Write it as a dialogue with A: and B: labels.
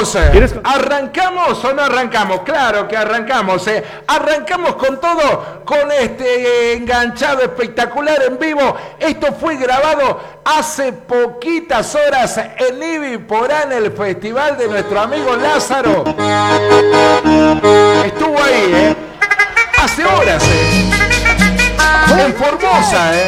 A: ¿Arrancamos o no arrancamos? Claro que arrancamos, Arrancamos con todo, con este enganchado espectacular en vivo. Esto fue grabado hace poquitas horas en Ibiporá, en el festival de nuestro amigo Lázaro. Estuvo ahí, hace horas, en Formosa,